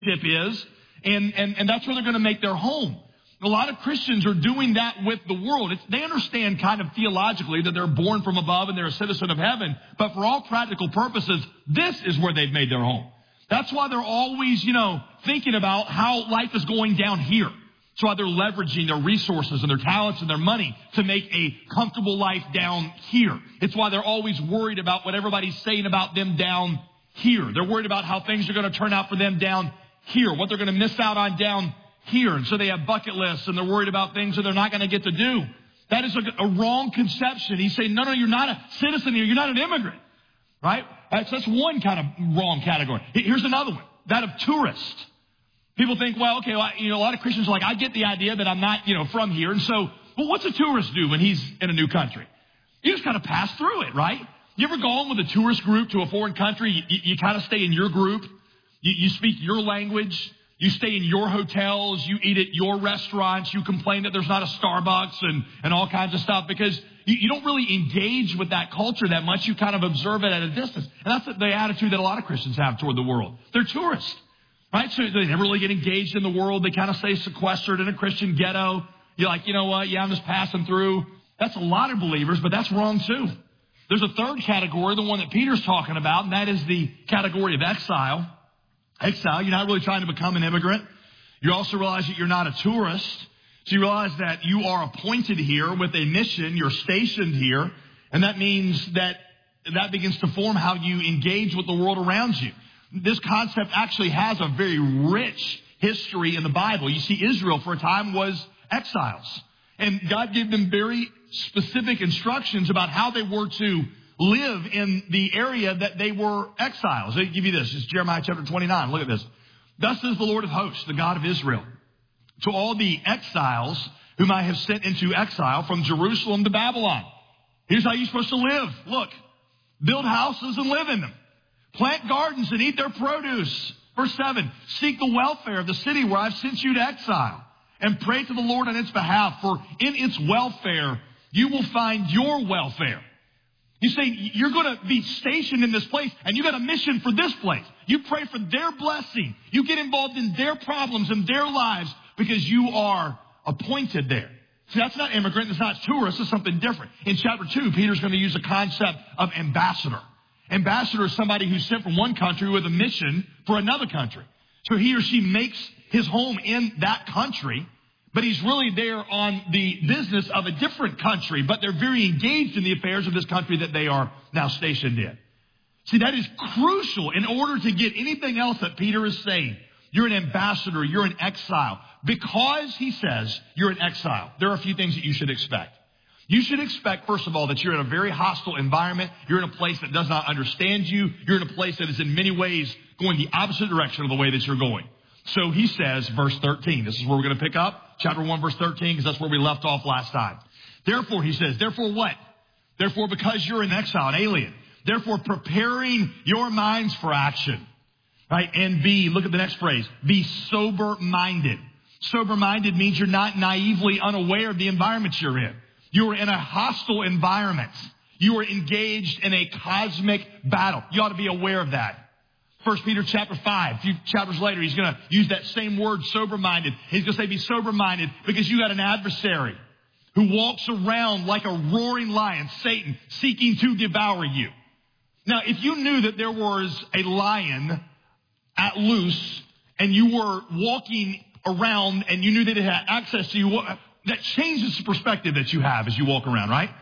is, and that's where they're going to make their home. A lot of Christians are doing that with the world. They understand kind of theologically that they're born from above and they're a citizen of heaven, but for all practical purposes, this is where they've made their home. That's why they're always, thinking about how life is going down here. That's why they're leveraging their resources and their talents and their money to make a comfortable life down here. It's why they're always worried about what everybody's saying about them down here. They're worried about how things are going to turn out for them down here, what they're going to miss out on down here. And so they have bucket lists and they're worried about things that they're not going to get to do. That is a wrong conception. He's saying, no, you're not a citizen here. You're not an immigrant, right? That's one kind of wrong category. Here's another one, that of tourist. People think, a lot of Christians are like, I get the idea that I'm not, from here. And so, what's a tourist do when he's in a new country? You just kind of pass through it, right? You ever gone with a tourist group to a foreign country? You kind of stay in your group. You speak your language. You stay in your hotels. You eat at your restaurants. You complain that there's not a Starbucks and all kinds of stuff because you don't really engage with that culture that much. You kind of observe it at a distance. And that's the attitude that a lot of Christians have toward the world. They're tourists, right? So they never really get engaged in the world. They kind of stay sequestered in a Christian ghetto. You're like, you know what? Yeah, I'm just passing through. That's a lot of believers, but that's wrong too. There's a third category, the one that Peter's talking about, and that is the category of exile. Exile, you're not really trying to become an immigrant. You also realize that you're not a tourist. So you realize that you are appointed here with a mission. You're stationed here. And that means that begins to form how you engage with the world around you. This concept actually has a very rich history in the Bible. You see, Israel for a time was exiles. And God gave them very specific instructions about how they were to live in the area that they were exiles. They give you this. It's Jeremiah chapter 29. Look at this. Thus says the Lord of hosts, the God of Israel, to all the exiles whom I have sent into exile from Jerusalem to Babylon. Here's how you're supposed to live. Look, build houses and live in them. Plant gardens and eat their produce. Verse 7, seek the welfare of the city where I've sent you to exile and pray to the Lord on its behalf, for in its welfare you will find your welfare. You say you're going to be stationed in this place and you got a mission for this place. You pray for their blessing. You get involved in their problems and their lives because you are appointed there. See, that's not immigrant. It's not tourist. It's something different. In chapter 2, Peter's going to use the concept of ambassador. Ambassador is somebody who's sent from one country with a mission for another country. So he or she makes his home in that country, but he's really there on the business of a different country, but they're very engaged in the affairs of this country that they are now stationed in. See, that is crucial in order to get anything else that Peter is saying. You're an ambassador, you're an exile. Because he says you're an exile, there are a few things that you should expect. You should expect, first of all, that you're in a very hostile environment. You're in a place that does not understand you. You're in a place that is in many ways going the opposite direction of the way that you're going. So he says, verse 13, this is where we're going to pick up, chapter 1, verse 13, because that's where we left off last time. Therefore, he says, therefore what? Therefore, because you're an exile, an alien, therefore preparing your minds for action, right? And look at the next phrase, be sober-minded. Sober-minded means you're not naively unaware of the environment you're in. You are in a hostile environment. You are engaged in a cosmic battle. You ought to be aware of that. 1 Peter chapter 5, a few chapters later, he's going to use that same word, sober-minded. He's going to say be sober-minded because you got an adversary who walks around like a roaring lion, Satan, seeking to devour you. Now, if you knew that there was a lion at loose and you were walking around and you knew that it had access to you, that changes the perspective that you have as you walk around, right?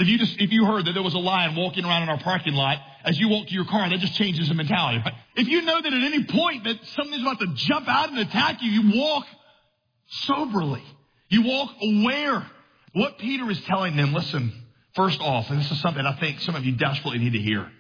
If you heard that there was a lion walking around in our parking lot, as you walk to your car, that just changes the mentality. Right? If you know that at any point that something's about to jump out and attack you, you walk soberly. You walk aware. What Peter is telling them, listen, first off, and this is something I think some of you desperately need to hear.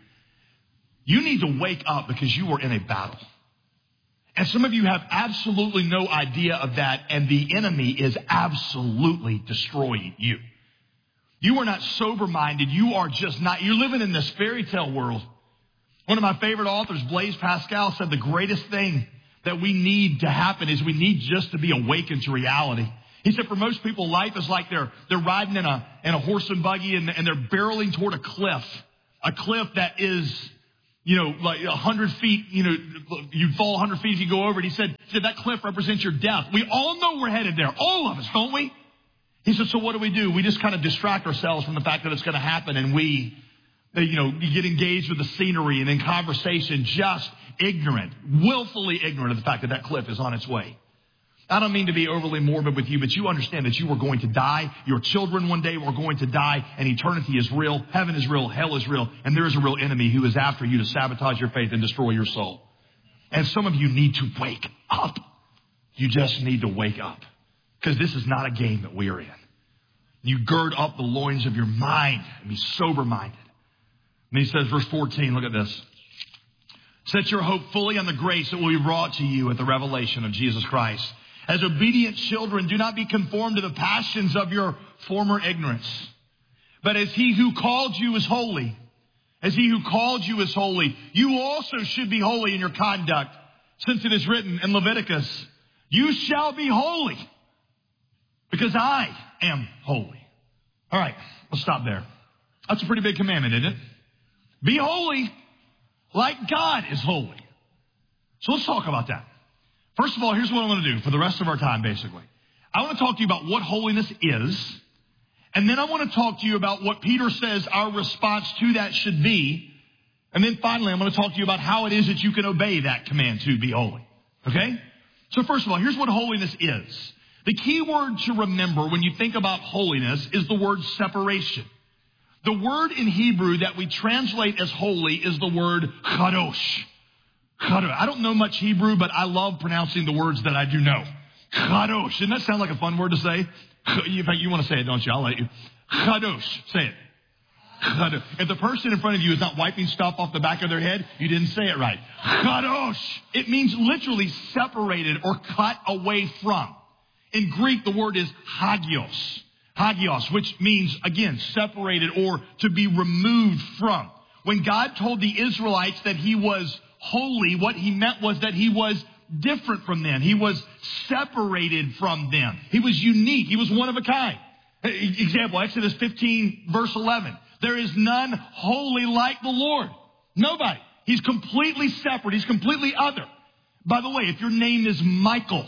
You need to wake up because you are in a battle. And some of you have absolutely no idea of that, and the enemy is absolutely destroying you. You are not sober-minded. You are just not. You're living in this fairy tale world. One of my favorite authors, Blaise Pascal, said the greatest thing that we need to happen is we need just to be awakened to reality. He said for most people, life is like they're riding in a horse and buggy and they're barreling toward a cliff that is, like 100 feet, you'd fall 100 feet if you go over it. He said, that cliff represents your death. We all know we're headed there. All of us, don't we? He said, so what do? We just kind of distract ourselves from the fact that it's going to happen. And we, get engaged with the scenery and in conversation, just ignorant, willfully ignorant of the fact that that cliff is on its way. I don't mean to be overly morbid with you, but you understand that you are going to die. Your children one day were going to die, and eternity is real. Heaven is real. Hell is real. And there is a real enemy who is after you to sabotage your faith and destroy your soul. And some of you need to wake up. You just need to wake up, because this is not a game that we are in. You gird up the loins of your mind and be sober-minded. And he says, verse 14, look at this. Set your hope fully on the grace that will be brought to you at the revelation of Jesus Christ. As obedient children, do not be conformed to the passions of your former ignorance. But as he who called you is holy, you also should be holy in your conduct, since it is written in Leviticus, you shall be holy, because I am holy. All right, let's stop there. That's a pretty big commandment, isn't it? Be holy like God is holy. So let's talk about that. First of all, here's what I want to do for the rest of our time, basically. I want to talk to you about what holiness is. And then I want to talk to you about what Peter says our response to that should be. And then finally, I'm going to talk to you about how it is that you can obey that command to be holy. Okay? So first of all, here's what holiness is. The key word to remember when you think about holiness is the word separation. The word in Hebrew that we translate as holy is the word kadosh. I don't know much Hebrew, but I love pronouncing the words that I do know. Kadosh. Doesn't that sound like a fun word to say? In fact, you want to say it, don't you? I'll let you. Kadosh. Say it. Kadosh. If the person in front of you is not wiping stuff off the back of their head, you didn't say it right. Kadosh. It means literally separated or cut away from. In Greek, the word is hagios. Hagios, which means, again, separated or to be removed from. When God told the Israelites that he was holy, what he meant was that he was different from them. He was separated from them. He was unique. He was one of a kind. Example, Exodus 15, verse 11. There is none holy like the Lord. Nobody. He's completely separate. He's completely other. By the way, if your name is Michael,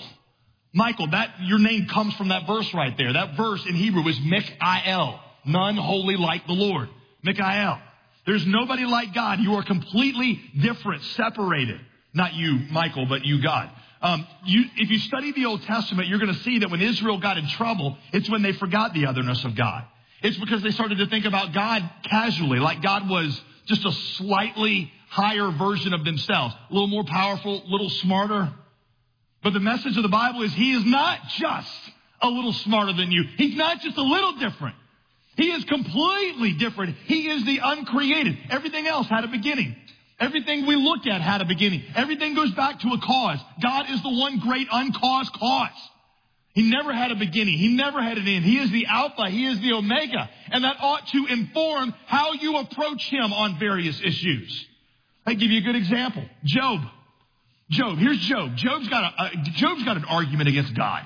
that your name comes from that verse right there. That verse in Hebrew is Mikael. None holy like the Lord. Mikael. There's nobody like God. You are completely different, separated. Not you, Michael, but you, God. If you study the Old Testament, you're going to see that when Israel got in trouble, it's when they forgot the otherness of God. It's because they started to think about God casually, like God was just a slightly higher version of themselves. A little more powerful, a little smarter. But the message of the Bible is he is not just a little smarter than you. He's not just a little different. He is completely different. He is the uncreated. Everything else had a beginning. Everything we look at had a beginning. Everything goes back to a cause. God is the one great uncaused cause. He never had a beginning. He never had an end. He is the Alpha. He is the Omega. And that ought to inform how you approach him on various issues. I'll give you a good example. Job. Here's Job. Job's got an argument against God.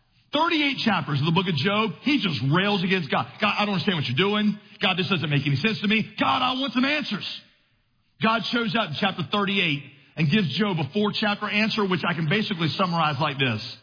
38 chapters of the book of Job, he just rails against God. God, I don't understand what you're doing. God, this doesn't make any sense to me. God, I want some answers. God shows up in chapter 38 and gives Job a 4-chapter answer, which I can basically summarize like this.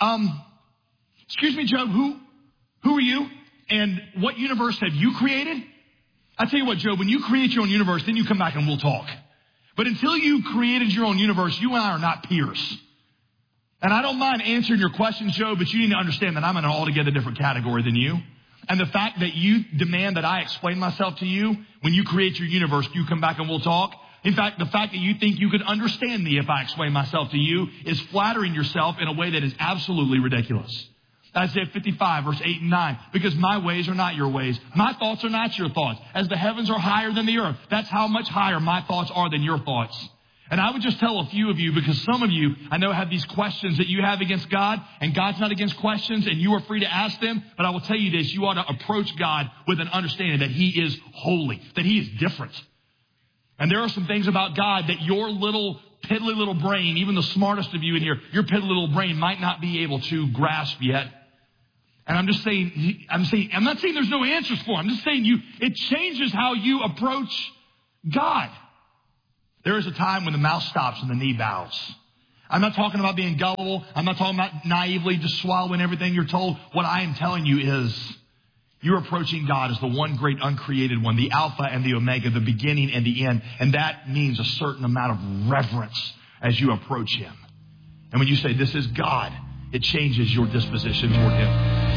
Excuse me, Job, who are you? And what universe have you created? I tell you what, Job, when you create your own universe, then you come back and we'll talk. But until you created your own universe, you and I are not peers. And I don't mind answering your questions, Job, but you need to understand that I'm in an altogether different category than you. And the fact that you demand that I explain myself to you, when you create your universe, you come back and we'll talk. In fact, the fact that you think you could understand me if I explain myself to you is flattering yourself in a way that is absolutely ridiculous. Isaiah 55, verse 8 and 9, because my ways are not your ways. My thoughts are not your thoughts. As the heavens are higher than the earth, that's how much higher my thoughts are than your thoughts. And I would just tell a few of you, because some of you, I know, have these questions that you have against God, and God's not against questions, and you are free to ask them. But I will tell you this, you ought to approach God with an understanding that he is holy, that he is different. And there are some things about God that your little, piddly little brain, even the smartest of you in here, your piddly little brain might not be able to grasp yet. And I'm not saying there's no answers for it. I'm just saying it changes how you approach God. There is a time when the mouth stops and the knee bows. I'm not talking about being gullible. I'm not talking about naively just swallowing everything you're told. What I am telling you is you're approaching God as the one great uncreated one, the Alpha and the Omega, the beginning and the end. And that means a certain amount of reverence as you approach him. And when you say, this is God, it changes your disposition toward him.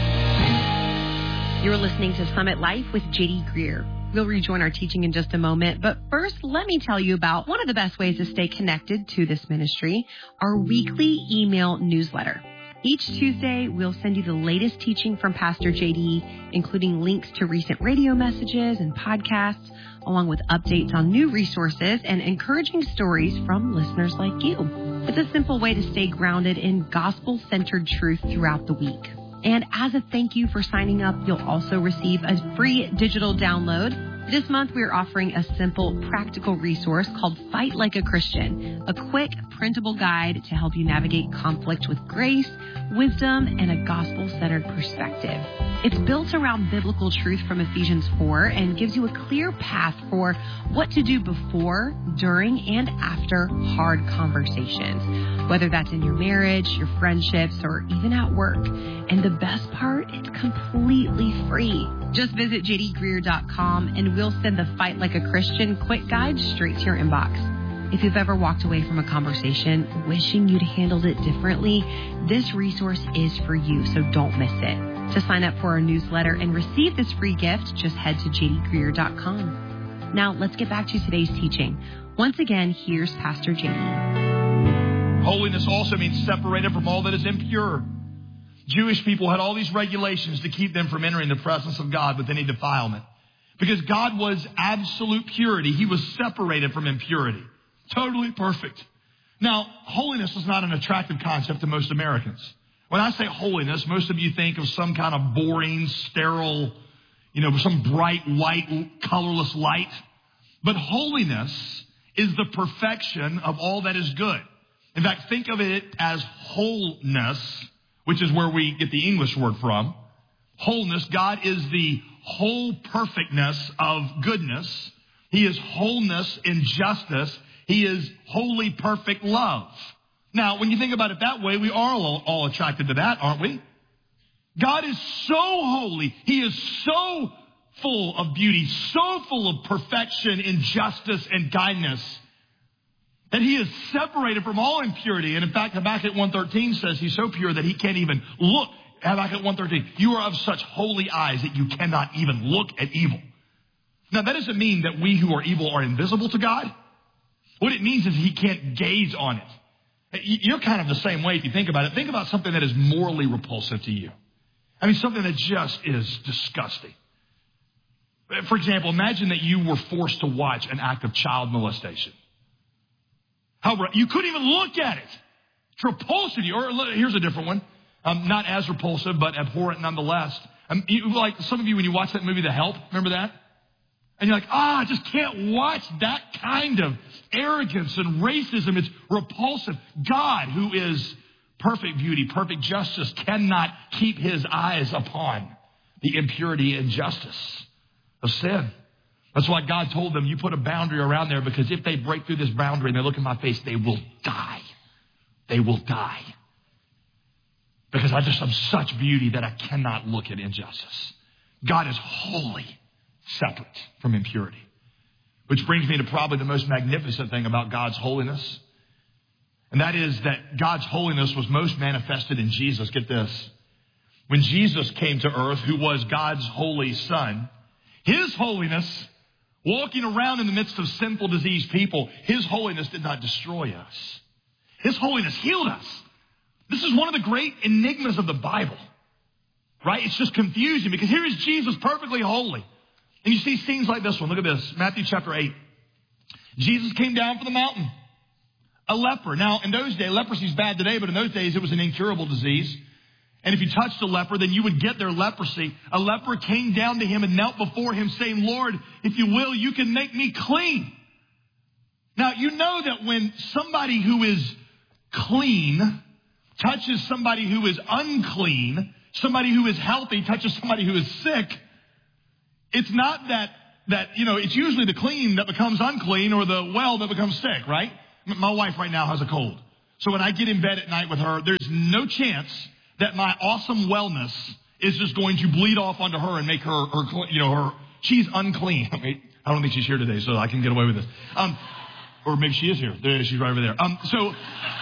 You're listening to Summit Life with J.D. Greear. We'll rejoin our teaching in just a moment, but first, let me tell you about one of the best ways to stay connected to this ministry, our weekly email newsletter. Each Tuesday, we'll send you the latest teaching from Pastor J.D., including links to recent radio messages and podcasts, along with updates on new resources and encouraging stories from listeners like you. It's a simple way to stay grounded in gospel-centered truth throughout the week. And as a thank you for signing up, you'll also receive a free digital download. This month, we're offering a simple, practical resource called Fight Like a Christian, a quick, printable guide to help you navigate conflict with grace, wisdom, and a gospel-centered perspective. It's built around biblical truth from Ephesians 4 and gives you a clear path for what to do before, during, and after hard conversations, whether that's in your marriage, your friendships, or even at work. And the best part, it's completely free. Just visit jdgreear.com and we'll send the Fight Like a Christian quick guide straight to your inbox. If you've ever walked away from a conversation wishing you'd handled it differently, this resource is for you, so don't miss it. To sign up for our newsletter and receive this free gift, just head to jdgreear.com. Now, let's get back to today's teaching. Once again, here's Pastor J.D. Holiness also means separated from all that is impure. Jewish people had all these regulations to keep them from entering the presence of God with any defilement. Because God was absolute purity. He was separated from impurity. Totally perfect. Now, holiness is not an attractive concept to most Americans. When I say holiness, most of you think of some kind of boring, sterile, some bright, white, colorless light. But holiness is the perfection of all that is good. In fact, think of it as wholeness, which is where we get the English word from. Wholeness, God is the whole perfectness of goodness. He is wholeness in justice. He is wholly perfect love. Now, when you think about it that way, we are all attracted to that, aren't we? God is so holy. He is so full of beauty, so full of perfection in justice and kindness, that he is separated from all impurity. And in fact, Habakkuk 1:13 says he's so pure that he can't even look. Habakkuk 1:13, you are of such holy eyes that you cannot even look at evil. Now, that doesn't mean that we who are evil are invisible to God. What it means is he can't gaze on it. You're kind of the same way if you think about it. Think about something that is morally repulsive to you. I mean, something that just is disgusting. For example, imagine that you were forced to watch an act of child molestation. You couldn't even look at it. It's repulsive to you. Or here's a different one. Not as repulsive, but abhorrent nonetheless. Like some of you, when you watch that movie, The Help, remember that? And you're like, I just can't watch that kind of arrogance and racism. It's repulsive. God, who is perfect beauty, perfect justice, cannot keep his eyes upon the impurity and justice of sin. That's why God told them, you put a boundary around there, because if they break through this boundary and they look in my face, they will die. They will die. Because I just have such beauty that I cannot look at injustice. God is wholly separate from impurity. Which brings me to probably the most magnificent thing about God's holiness. And that is that God's holiness was most manifested in Jesus. Get this. When Jesus came to earth, who was God's holy Son, his holiness, walking around in the midst of sinful, diseased people, his holiness did not destroy us. His holiness healed us. This is one of the great enigmas of the Bible, right? It's just confusing because here is Jesus perfectly holy. And you see scenes like this one. Look at this. Matthew chapter 8. Jesus came down from the mountain. A leper. Now, in those days, leprosy is bad today, but in those days it was an incurable disease. And if you touched a leper, then you would get their leprosy. A leper came down to him and knelt before him saying, Lord, if you will, you can make me clean. Now, you know that when somebody who is clean touches somebody who is unclean, somebody who is healthy touches somebody who is sick, it's not that that, it's usually the clean that becomes unclean or the well that becomes sick, right? My wife right now has a cold. So when I get in bed at night with her, there's no chance that my awesome wellness is just going to bleed off onto her and make her, she's unclean. I don't think she's here today, so I can get away with this. Or maybe she is here. She's right over there. So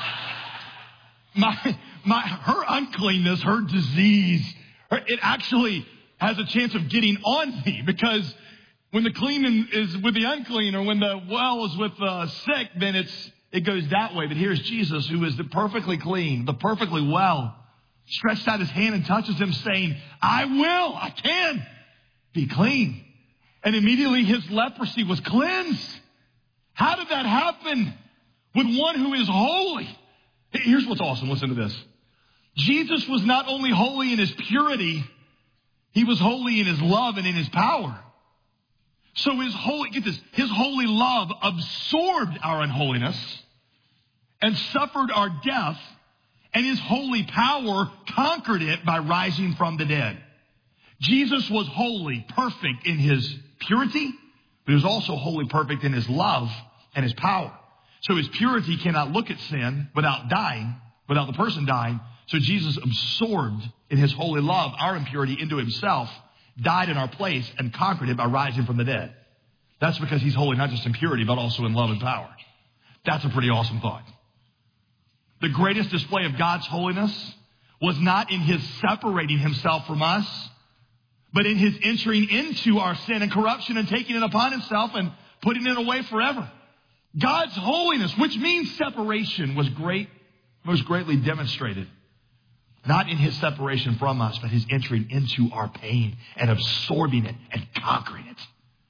her uncleanness, her disease, it actually has a chance of getting on me, because when the clean is with the unclean, or when the well is with the sick, then it goes that way. But here's Jesus, who is the perfectly clean, the perfectly well, stretched out his hand and touches him, saying, I can be clean. And immediately his leprosy was cleansed. How did that happen with one who is holy? Here's what's awesome. Listen to this. Jesus was not only holy in his purity, he was holy in his love and in his power. So his holy love absorbed our unholiness and suffered our death, and his holy power conquered it by rising from the dead. Jesus was holy, perfect in his purity, but he was also wholly perfect in his love and his power. So his purity cannot look at sin without the person dying. So Jesus absorbed in his holy love our impurity into himself, died in our place, and conquered it by rising from the dead. That's because he's holy, not just in purity, but also in love and power. That's a pretty awesome thought. The greatest display of God's holiness was not in his separating himself from us, but in his entering into our sin and corruption and taking it upon himself and putting it away forever. God's holiness, which means separation, was most greatly demonstrated not in his separation from us, but his entering into our pain and absorbing it and conquering it.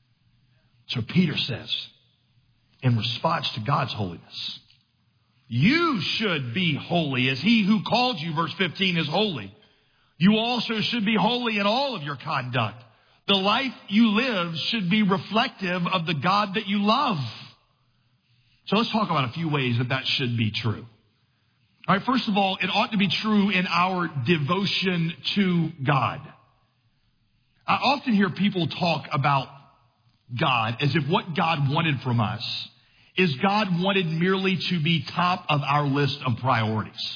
So Peter says, in response to God's holiness, you should be holy as he who called you, verse 15, is holy. You also should be holy in all of your conduct. The life you live should be reflective of the God that you love. So let's talk about a few ways that should be true. All right, first of all, it ought to be true in our devotion to God. I often hear people talk about God as if what God wanted from us is God wanted merely to be top of our list of priorities.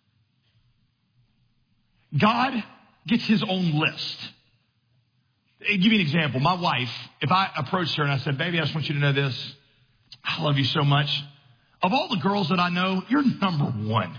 God gets his own list. I'll give you an example. My wife, if I approached her and I said, baby, I just want you to know this. I love you so much. Of all the girls that I know, you're number one.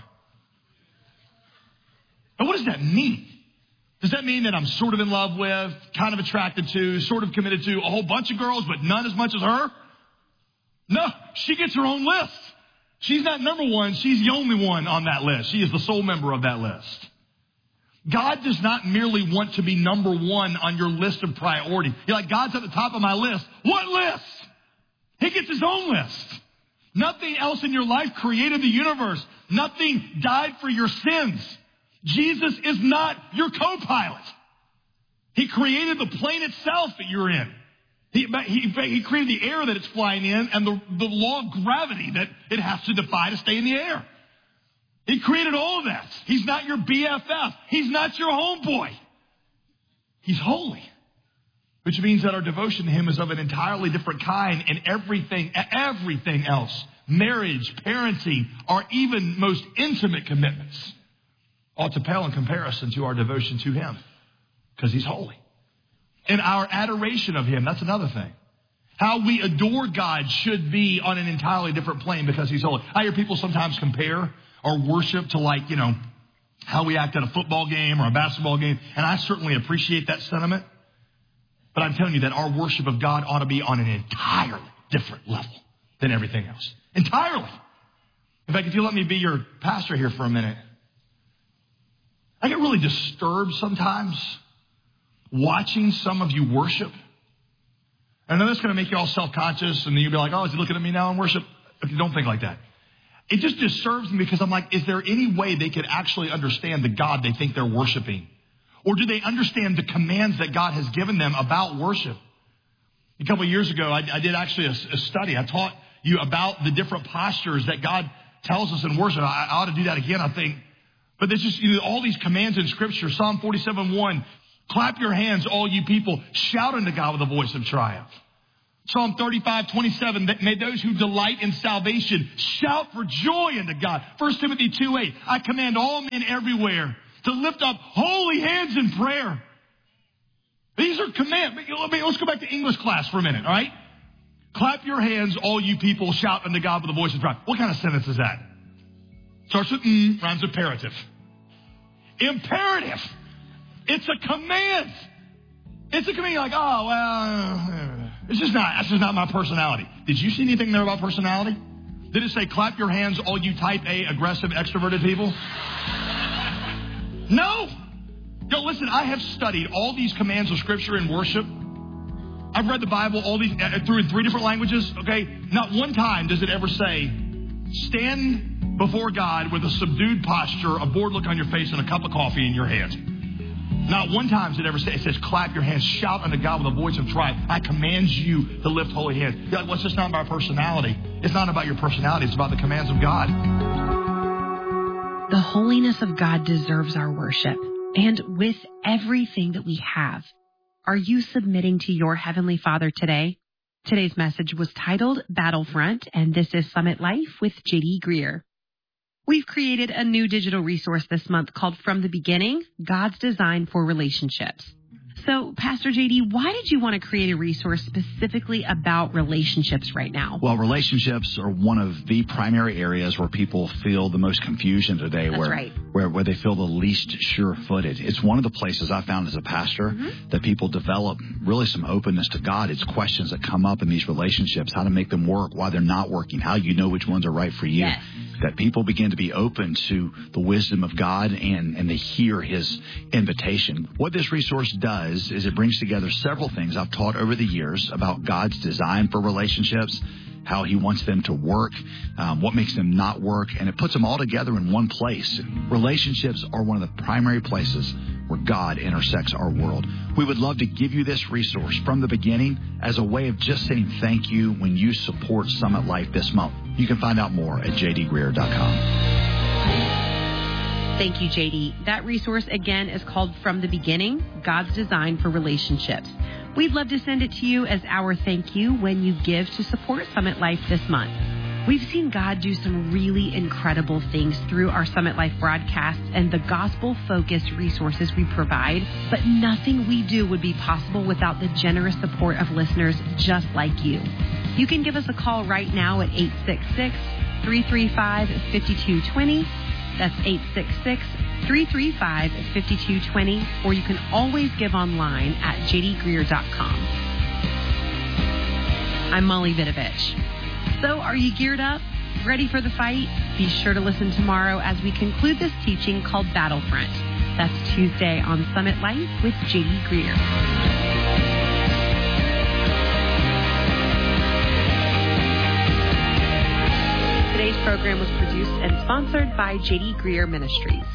And what does that mean? Does that mean that I'm sort of in love with, kind of attracted to, sort of committed to a whole bunch of girls, but none as much as her? No, she gets her own list. She's not number one. She's the only one on that list. She is the sole member of that list. God does not merely want to be number one on your list of priorities. You're like, God's at the top of my list. What list? He gets his own list. Nothing else in your life created the universe. Nothing died for your sins. Jesus is not your co-pilot. He created the plane itself that you're in. He created the air that it's flying in and the law of gravity that it has to defy to stay in the air. He created all of that. He's not your BFF. He's not your homeboy. He's holy, which means that our devotion to him is of an entirely different kind, and everything else, marriage, parenting, or even most intimate commitments, ought to pale in comparison to our devotion to him, because he's holy. And our adoration of him, that's another thing. How we adore God should be on an entirely different plane because he's holy. I hear people sometimes compare our worship to how we act at a football game or a basketball game, and I certainly appreciate that sentiment. But I'm telling you that our worship of God ought to be on an entirely different level than everything else. Entirely. In fact, if you let me be your pastor here for a minute, I get really disturbed sometimes watching some of you worship. I know that's going to make you all self-conscious, and then you'll be like, oh, is he looking at me now in worship? Okay, don't think like that. It just disturbs me because I'm like, is there any way they could actually understand the God they think they're worshiping? Or do they understand the commands that God has given them about worship? A couple of years ago, I did actually a study. I taught you about the different postures that God tells us in worship. I ought to do that again, I think. But there's just all these commands in Scripture. Psalm 47:1, clap your hands, all you people. Shout unto God with a voice of triumph. Psalm 35:27, may those who delight in salvation shout for joy unto God. 1 Timothy 2:8, I command all men everywhere to lift up holy hands in prayer. These are commands. Let's go back to English class for a minute, all right? Clap your hands, all you people, shout unto God with a voice of triumph. What kind of sentence is that? Starts with rhymes with imperative. Imperative. It's a command. It's a command. You're like, oh, well, that's just not my personality. Did you see anything there about personality? Did it say, clap your hands, all you type A, aggressive, extroverted people? No. Yo, listen, I have studied all these commands of Scripture in worship. I've read the Bible all these through in 3 different languages, okay? Not one time does it ever say, stand before God with a subdued posture, a bored look on your face, and a cup of coffee in your hand. Not one time does it ever say, it says, clap your hands, shout unto God with a voice of triumph. I command you to lift holy hands. You're like, well, it's just not about personality. It's not about your personality. It's about the commands of God. The holiness of God deserves our worship. And with everything that we have, are you submitting to your Heavenly Father today? Today's message was titled Battlefront, and this is Summit Life with J.D. Greer. We've created a new digital resource this month called From the Beginning, God's Design for Relationships. So, Pastor JD, why did you want to create a resource specifically about relationships right now? Well, relationships are one of the primary areas where people feel the most confusion today, where they feel the least sure-footed. It's one of the places I found as a pastor that people develop really some openness to God. It's questions that come up in these relationships, how to make them work, why they're not working, how you know which ones are right for you. Yes. That people begin to be open to the wisdom of God and they hear His invitation. What this resource does is it brings together several things I've taught over the years about God's design for relationships, how He wants them to work, what makes them not work, and it puts them all together in one place. Relationships are one of the primary places where God intersects our world. We would love to give you this resource from the beginning as a way of just saying thank you when you support Summit Life this month. You can find out more at jdgreer.com. Thank you, JD. That resource, again, is called From the Beginning, God's Design for Relationships. We'd love to send it to you as our thank you when you give to support Summit Life this month. We've seen God do some really incredible things through our Summit Life broadcasts and the gospel-focused resources we provide, but nothing we do would be possible without the generous support of listeners just like you. You can give us a call right now at 866-335-5220. That's 866-335-5220, or you can always give online at jdgreer.com. I'm Molly Vidovich. So are you geared up? Ready for the fight? Be sure to listen tomorrow as we conclude this teaching called Battlefront. That's Tuesday on Summit Life with J.D. Greer. Today's program was produced and sponsored by J.D. Greer Ministries.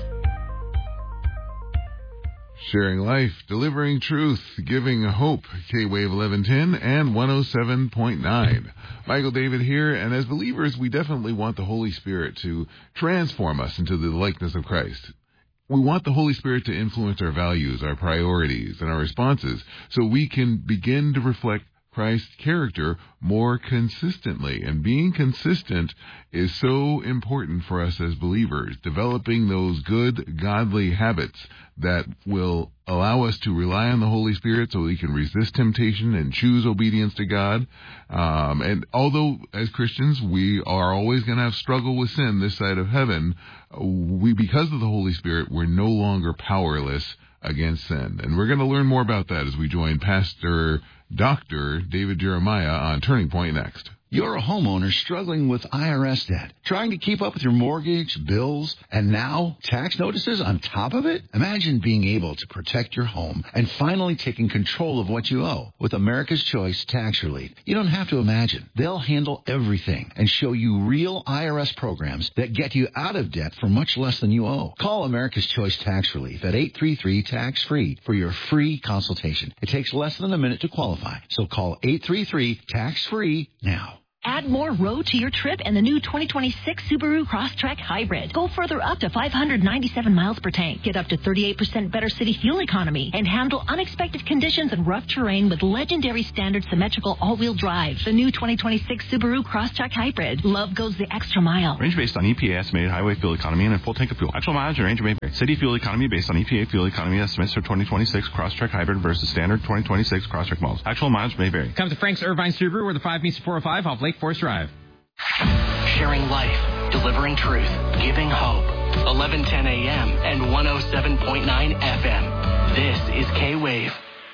Sharing life, delivering truth, giving hope. K-Wave 1110 and 107.9. Michael David here, and as believers, we definitely want the Holy Spirit to transform us into the likeness of Christ. We want the Holy Spirit to influence our values, our priorities, and our responses, so we can begin to reflect Christ's character more consistently. And being consistent is so important for us as believers, developing those good, godly habits that will allow us to rely on the Holy Spirit so we can resist temptation and choose obedience to God. And although as Christians we are always going to have struggle with sin this side of heaven, because of the Holy Spirit, we're no longer powerless against sin. And we're going to learn more about that as we join Pastor Dr. David Jeremiah on Turning Point next. You're a homeowner struggling with IRS debt, trying to keep up with your mortgage, bills, and now tax notices on top of it? Imagine being able to protect your home and finally taking control of what you owe with America's Choice Tax Relief. You don't have to imagine. They'll handle everything and show you real IRS programs that get you out of debt for much less than you owe. Call America's Choice Tax Relief at 833-TAX-FREE for your free consultation. It takes less than a minute to qualify, so call 833-TAX-FREE now. Add more road to your trip in the new 2026 Subaru Crosstrek Hybrid. Go further up to 597 miles per tank. Get up to 38% better city fuel economy and handle unexpected conditions and rough terrain with legendary standard symmetrical all-wheel drive. The new 2026 Subaru Crosstrek Hybrid. Love goes the extra mile. Range based on EPA estimated highway fuel economy and a full tank of fuel. Actual mileage and range may vary. City fuel economy based on EPA fuel economy estimates for 2026 Crosstrek Hybrid versus standard 2026 Crosstrek models. Actual mileage may vary. Come to Frank's Irvine Subaru where the 5 meets 405 off Lake Forest Drive. Sharing life, delivering truth, giving hope. 1110 a.m. and 107.9 FM. This is K-Wave.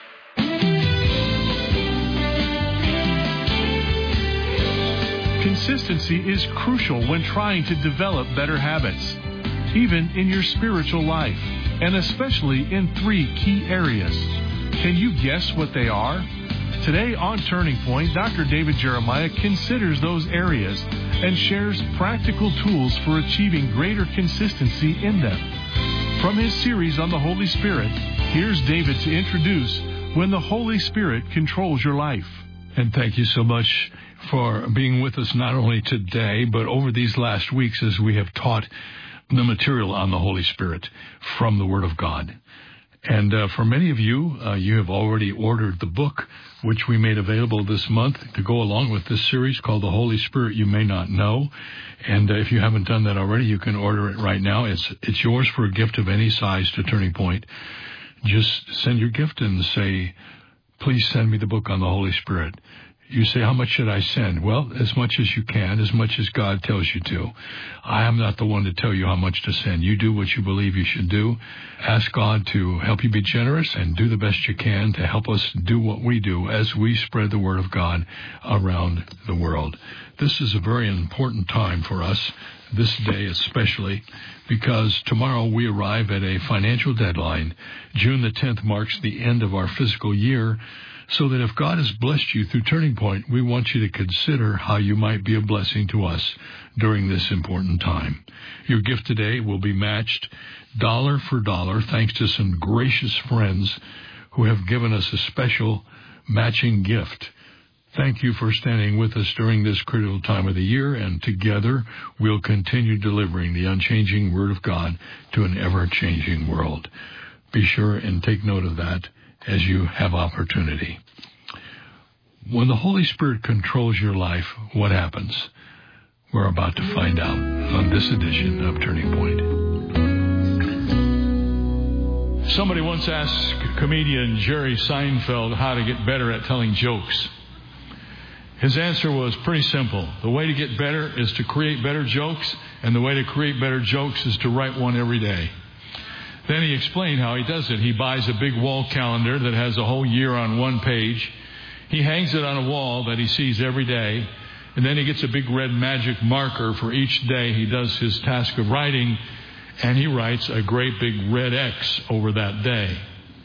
Consistency is crucial when trying to develop better habits, even in your spiritual life, and especially in 3 key areas. Can you guess what they are? Today on Turning Point, Dr. David Jeremiah considers those areas and shares practical tools for achieving greater consistency in them. From his series on the Holy Spirit, here's David to introduce When the Holy Spirit Controls Your Life. And thank you so much for being with us not only today, but over these last weeks as we have taught the material on the Holy Spirit from the Word of God. And for many of you, you have already ordered the book, which we made available this month to go along with this series called The Holy Spirit You May Not Know. And if you haven't done that already, you can order it right now. It's yours for a gift of any size to Turning Point. Just send your gift and say, please send me the book on the Holy Spirit. You say, how much should I send? Well, as much as you can, as much as God tells you to. I am not the one to tell you how much to send. You do what you believe you should do. Ask God to help you be generous and do the best you can to help us do what we do as we spread the Word of God around the world. This is a very important time for us, this day especially, because tomorrow we arrive at a financial deadline. June the 10th marks the end of our fiscal year. So that if God has blessed you through Turning Point, we want you to consider how you might be a blessing to us during this important time. Your gift today will be matched dollar for dollar thanks to some gracious friends who have given us a special matching gift. Thank you for standing with us during this critical time of the year, and together we'll continue delivering the unchanging Word of God to an ever-changing world. Be sure and take note of that as you have opportunity. When the Holy Spirit controls your life, what happens? We're about to find out on this edition of Turning Point. Somebody once asked comedian Jerry Seinfeld how to get better at telling jokes. His answer was pretty simple. The way to get better is to create better jokes, and the way to create better jokes is to write one every day. Then he explained how he does it. He buys a big wall calendar that has a whole year on one page. He hangs it on a wall that he sees every day. And then he gets a big red magic marker for each day he does his task of writing. And he writes a great big red X over that day.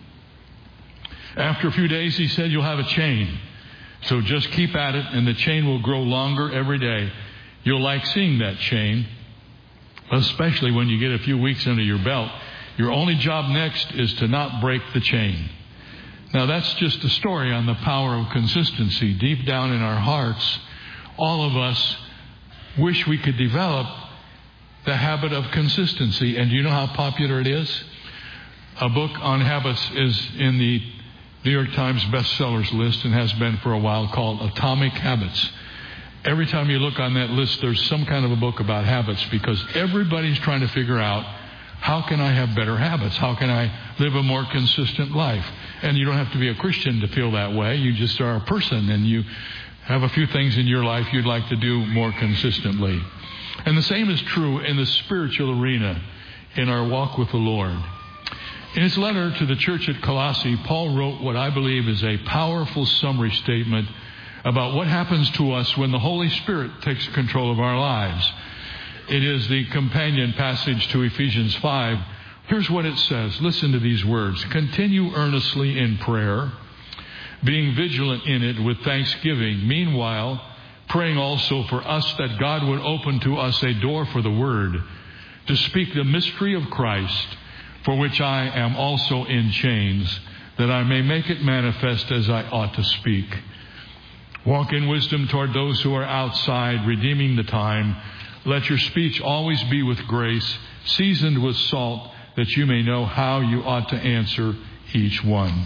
After a few days, he said, you'll have a chain. So just keep at it, and the chain will grow longer every day. You'll like seeing that chain, especially when you get a few weeks under your belt. Your only job next is to not break the chain. Now, that's just a story on the power of consistency. Deep down in our hearts, all of us wish we could develop the habit of consistency. And do you know how popular it is? A book on habits is in the New York Times bestsellers list and has been for a while, called Atomic Habits. Every time you look on that list, there's some kind of a book about habits, because everybody's trying to figure out, how can I have better habits? How can I live a more consistent life? And you don't have to be a Christian to feel that way. You just are a person, and you have a few things in your life you'd like to do more consistently. And the same is true in the spiritual arena, in our walk with the Lord. In his letter to the church at Colossae, Paul wrote what I believe is a powerful summary statement about what happens to us when the Holy Spirit takes control of our lives. It is the companion passage to Ephesians 5. Here's what it says. Listen to these words. Continue earnestly in prayer, being vigilant in it with thanksgiving. Meanwhile, praying also for us that God would open to us a door for the word, to speak the mystery of Christ, for which I am also in chains, that I may make it manifest as I ought to speak. Walk in wisdom toward those who are outside, redeeming the time. Let your speech always be with grace, seasoned with salt, that you may know how you ought to answer each one.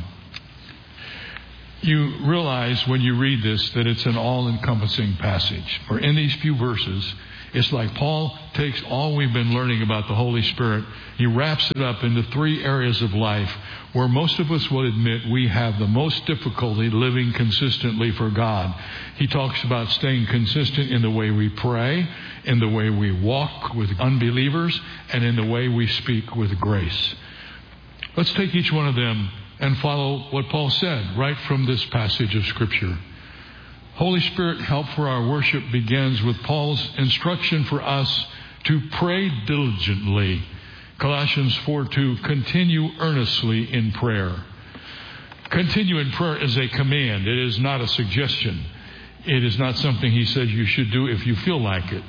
You realize when you read this that it's an all-encompassing passage. For in these few verses, it's like Paul takes all we've been learning about the Holy Spirit, he wraps it up into 3 areas of life where most of us will admit we have the most difficulty living consistently for God. He talks about staying consistent in the way we pray, in the way we walk with unbelievers, and in the way we speak with grace. Let's take each one of them and follow what Paul said right from this passage of Scripture. Holy Spirit help for our worship begins with Paul's instruction for us to pray diligently. Colossians 4:2, continue earnestly in prayer. Continue in prayer is a command. It is not a suggestion. It is not something he says you should do if you feel like it.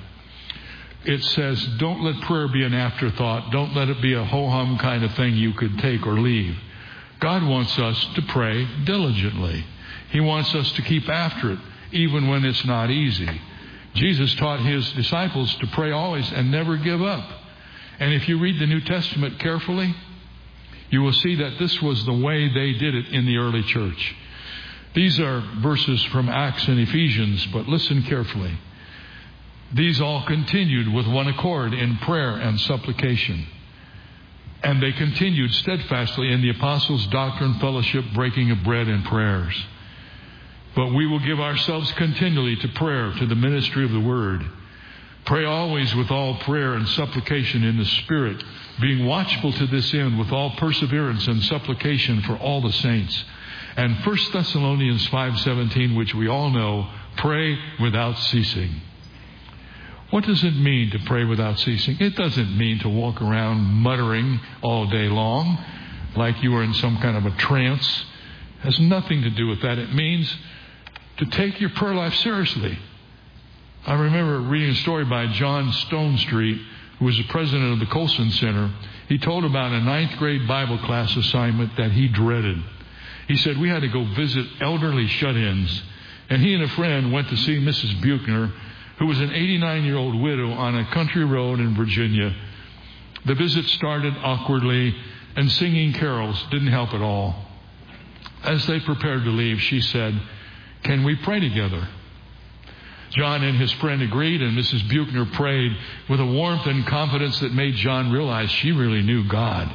It says don't let prayer be an afterthought. Don't let it be a ho-hum kind of thing you could take or leave. God wants us to pray diligently. He wants us to keep after it, even when it's not easy. Jesus taught his disciples to pray always and never give up. And if you read the New Testament carefully, you will see that this was the way they did it in the early church. These are verses from Acts and Ephesians, but listen carefully. These all continued with one accord in prayer and supplication. And they continued steadfastly in the apostles' doctrine, fellowship, breaking of bread, and prayers. But we will give ourselves continually to prayer, to the ministry of the word. Pray always with all prayer and supplication in the Spirit, being watchful to this end with all perseverance and supplication for all the saints. And 1 Thessalonians 5:17, which we all know, pray without ceasing. What does it mean to pray without ceasing? It doesn't mean to walk around muttering all day long like you are in some kind of a trance. It has nothing to do with that. It means to take your prayer life seriously. I remember reading a story by John Stonestreet, who was the president of the Colson Center. He told about a 9th grade Bible class assignment that he dreaded. He said we had to go visit elderly shut-ins, and he and a friend went to see Mrs. Buechner, who was an 89-year-old widow on a country road in Virginia. The visit started awkwardly, and singing carols didn't help at all. As they prepared to leave, she said, "Can we pray together?" John and his friend agreed, and Mrs. Buechner prayed with a warmth and confidence that made John realize she really knew God.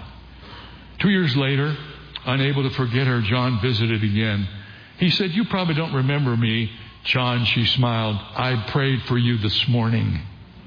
2 years later, unable to forget her, John visited again. He said, "You probably don't remember me, John," she smiled. "I prayed for you this morning."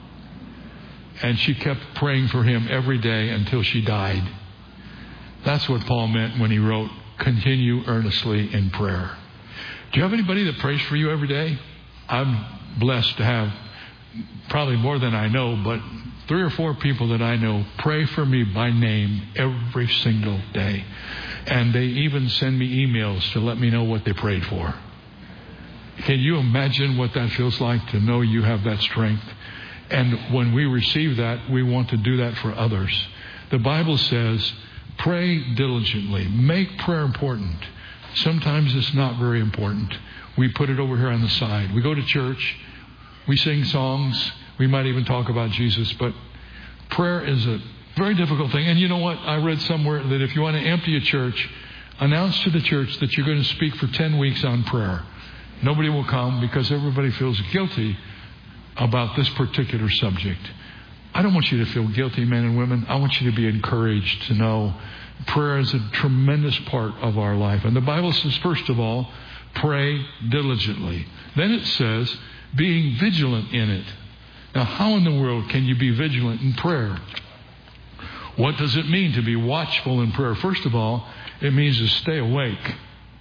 And she kept praying for him every day until she died. That's what Paul meant when he wrote, continue earnestly in prayer. Do you have anybody that prays for you every day? I'm blessed to have probably more than I know, but 3 or 4 people that I know pray for me by name every single day. And they even send me emails to let me know what they prayed for. Can you imagine what that feels like to know you have that strength? And when we receive that, we want to do that for others. The Bible says, pray diligently. Make prayer important. Sometimes it's not very important. We put it over here on the side. We go to church. We sing songs. We might even talk about Jesus. But prayer is a very difficult thing. And you know what? I read somewhere that if you want to empty a church, announce to the church that you're going to speak for 10 weeks on prayer. Nobody will come because everybody feels guilty about this particular subject. I don't want you to feel guilty, men and women. I want you to be encouraged to know prayer is a tremendous part of our life. And the Bible says, first of all, pray diligently. Then it says, being vigilant in it. Now, how in the world can you be vigilant in prayer? What does it mean to be watchful in prayer? First of all, it means to stay awake.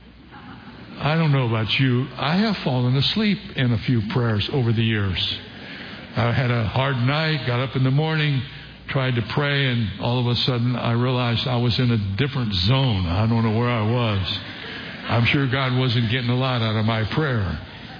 I don't know about you. I have fallen asleep in a few prayers over the years. I had a hard night, got up in the morning, tried to pray, and all of a sudden I realized I was in a different zone. I don't know where I was. I'm sure God wasn't getting a lot out of my prayer.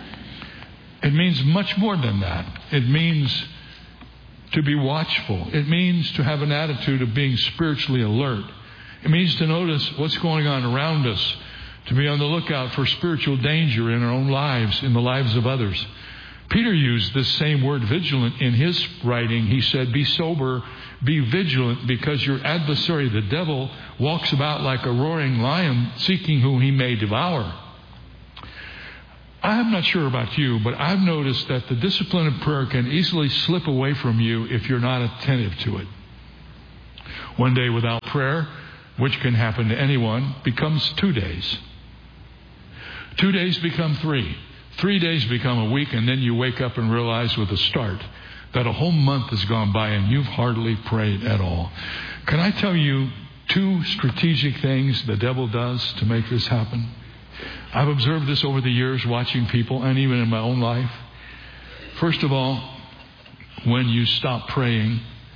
It means much more than that. It means to be watchful. It means to have an attitude of being spiritually alert. It means to notice what's going on around us, to be on the lookout for spiritual danger in our own lives, in the lives of others. Peter used this same word, vigilant, in his writing. He said, be sober, be vigilant, because your adversary, the devil, walks about like a roaring lion, seeking whom he may devour. I'm not sure about you, but I've noticed that the discipline of prayer can easily slip away from you if you're not attentive to it. One day without prayer, which can happen to anyone, becomes 2 days. 2 days become 3. 3 days become a week, and then you wake up and realize with a start that a whole month has gone by and you've hardly prayed at all. Can I tell you 2 strategic things the devil does to make this happen? I've observed this over the years, watching people and even in my own life. First of all, when you stop praying,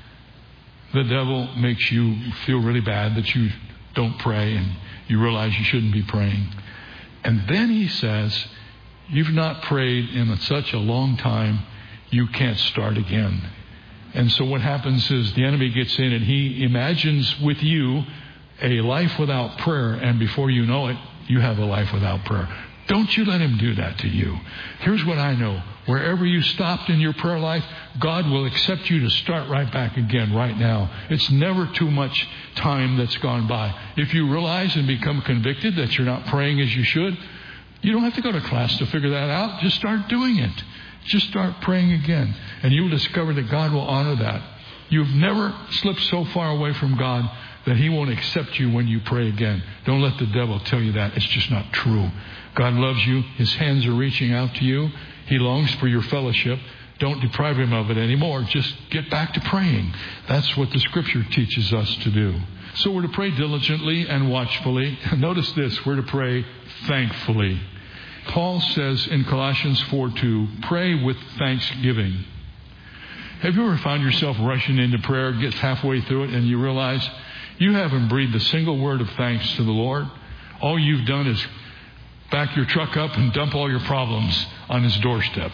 the devil makes you feel really bad that you don't pray and you realize you shouldn't be praying. And then he says, you've not prayed in such a long time, you can't start again. And so what happens is the enemy gets in and he imagines with you a life without prayer, and before you know it, you have a life without prayer. Don't you let him do that to you. Here's what I know. Wherever you stopped in your prayer life, God will accept you to start right back again right now. It's never too much time that's gone by. If you realize and become convicted that you're not praying as you should, you don't have to go to class to figure that out. Just start doing it. Just start praying again. And you'll discover that God will honor that. You've never slipped so far away from God that he won't accept you when you pray again. Don't let the devil tell you that. It's just not true. God loves you. His hands are reaching out to you. He longs for your fellowship. Don't deprive him of it anymore. Just get back to praying. That's what the Scripture teaches us to do. So we're to pray diligently and watchfully. Notice this. We're to pray thankfully. Paul says in Colossians 4:2, pray with thanksgiving. Have you ever found yourself rushing into prayer, get halfway through it, and you realize you haven't breathed a single word of thanks to the Lord? All you've done is back your truck up and dump all your problems on his doorstep.